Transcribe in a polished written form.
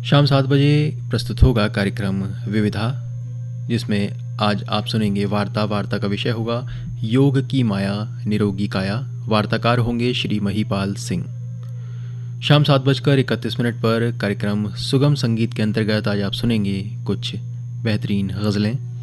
शाम 7 बजे प्रस्तुत होगा कार्यक्रम विविधा, जिसमें आज आप सुनेंगे वार्ता का विषय होगा योग की माया निरोगी काया। वार्ताकार होंगे श्री महिपाल सिंह। शाम 7:31 पर कार्यक्रम सुगम संगीत के अंतर्गत आज आप सुनेंगे कुछ बेहतरीन गज़लें।